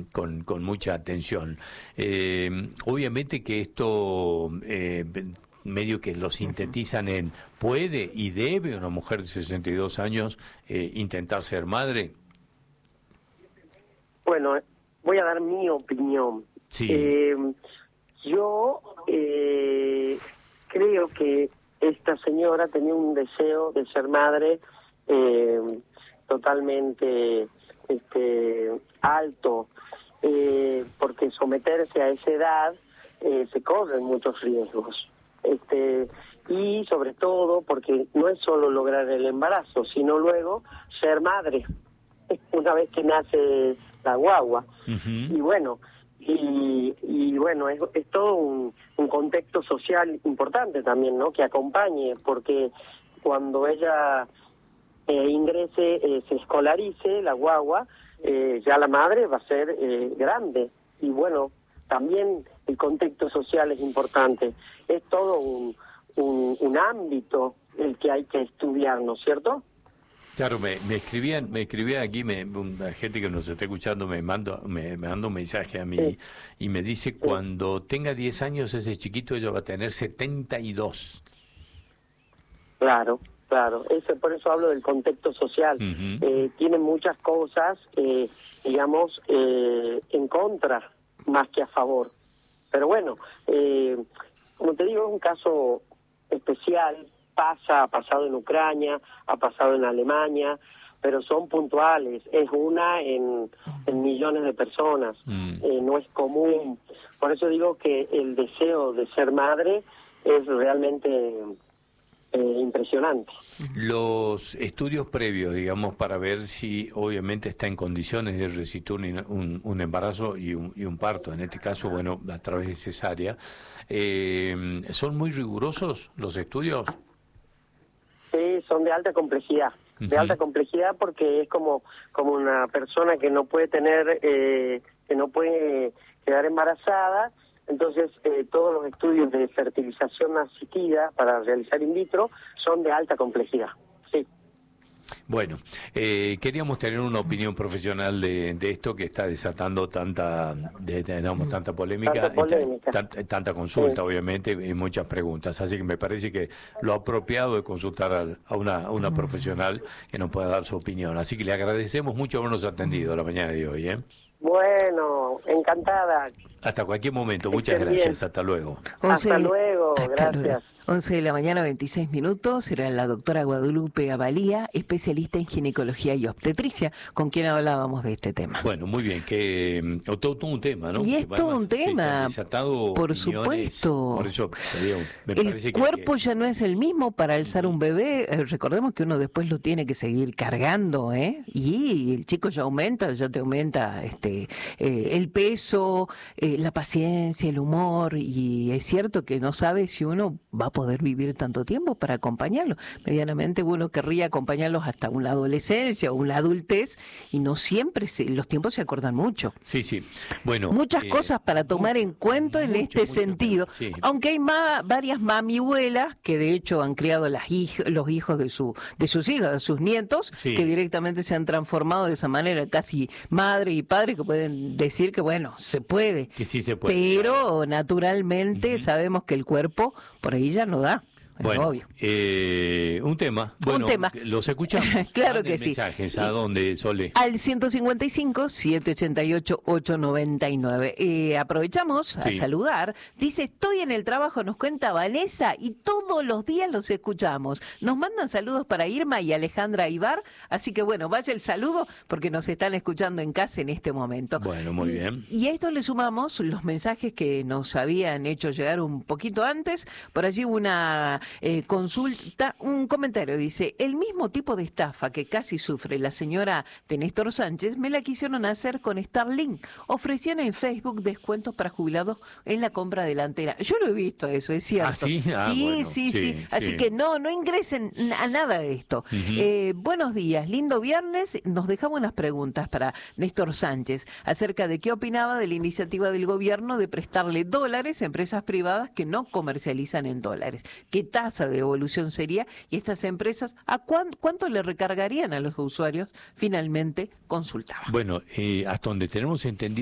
con mucha atención. Obviamente que esto medio que lo sintetizan en ¿puede y debe una mujer de 62 años intentar ser madre? Bueno, voy a dar mi opinión. Sí. Yo creo que esta señora tenía un deseo de ser madre totalmente alto, porque someterse a esa edad se corren muchos riesgos. Y sobre todo porque no es solo lograr el embarazo, sino luego ser madre una vez que nace la guagua. Uh-huh. Y bueno, es todo un contexto social importante también, ¿no? Que acompañe, porque cuando ella ingrese, se escolarice la guagua, ya la madre va a ser grande. Y bueno, también el contexto social es importante. Es todo un ámbito el que hay que estudiar, ¿no es cierto? Claro, me escribían aquí, la gente que nos está escuchando me manda un mensaje a mí, Sí. y me dice, cuando tenga 10 años ese chiquito ella va a tener 72. Claro. Por eso hablo del contexto social. Uh-huh. Tiene muchas cosas, digamos, en contra más que a favor. Pero bueno, como te digo, es un caso especial. Ha pasado en Ucrania, ha pasado en Alemania, pero son puntuales. Es una en millones de personas. No es común. Por eso digo que el deseo de ser madre es realmente impresionante. Los estudios previos, digamos, para ver si obviamente está en condiciones de resistir un embarazo y un parto, en este caso, bueno, a través de cesárea, ¿son muy rigurosos los estudios? Sí, son de alta complejidad. Uh-huh. De alta complejidad porque es como una persona que no puede que no puede quedar embarazada. Entonces, todos los estudios de fertilización asistida para realizar in vitro son de alta complejidad. Sí. Bueno, queríamos tener una opinión profesional de esto que está desatando tanta polémica, tanta consulta, sí. Obviamente, y muchas preguntas. Así que me parece que lo apropiado es consultar a una profesional que nos pueda dar su opinión. Así que le agradecemos mucho habernos atendido la mañana de hoy. Bueno, encantada. Hasta cualquier momento. Muchas gracias. Bien. Hasta luego. Hasta luego. Gracias. 11 de la mañana, 26 minutos. Era la doctora Guadalupe Abalía, especialista en ginecología y obstetricia, con quien hablábamos de este tema. Bueno, muy bien, que todo un tema, ¿no? Y es todo un tema, por supuesto. Por eso, me el parece cuerpo ya no es el mismo para alzar un bebé. Recordemos que uno después lo tiene que seguir cargando, y el chico ya te aumenta el peso, la paciencia, el humor, y es cierto que no sabe si uno va a poder vivir tanto tiempo para acompañarlo. Medianamente uno querría acompañarlos hasta una adolescencia o una adultez, y no siempre los tiempos se acortan mucho. Sí. Bueno, muchas cosas para tomar en cuenta en este sentido. Sí. Aunque hay varias mamihuelas que de hecho han criado los hijos de sus hijas, de sus nietos, sí, que directamente se han transformado de esa manera, casi madre y padre, que pueden decir que bueno, se puede. Que sí se puede. Pero claro, naturalmente sabemos que el cuerpo por ahí ya no da. Bueno, obvio. Un tema. Bueno, los escuchamos. Claro que sí. Mensajes, ¿a dónde, Sole? Al 155-788-899. Aprovechamos a saludar. Dice, estoy en el trabajo, nos cuenta Vanessa, y todos los días los escuchamos. Nos mandan saludos para Irma y Alejandra Ibar, así que bueno, vaya el saludo porque nos están escuchando en casa en este momento. Bueno, muy bien. Y a esto le sumamos los mensajes que nos habían hecho llegar un poquito antes. Por allí una consulta, un comentario, dice, el mismo tipo de estafa que casi sufre la señora de Néstor Sánchez, me la quisieron hacer con Starlink. Ofrecían en Facebook descuentos para jubilados en la compra delantera. Yo lo he visto eso, es cierto. ¿Ah, sí? Sí. Así que no ingresen a nada de esto. Buenos días, lindo viernes. Nos dejamos unas preguntas para Néstor Sánchez acerca de qué opinaba de la iniciativa del gobierno de prestarle dólares a empresas privadas que no comercializan en dólares. ¿Qué tasa de devolución sería? Y estas empresas, ¿a cuánto le recargarían a los usuarios? Finalmente consultaban. Bueno, hasta donde tenemos entendido